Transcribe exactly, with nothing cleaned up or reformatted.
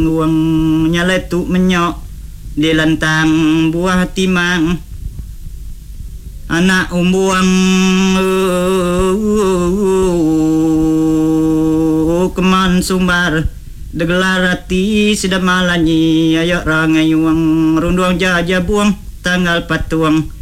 uang nyaletu menyok di lantang buah timang anak umbuang keman sumbar degelarati sedap malanyi ayo rangai uang runduang jaja buang tanggal patuang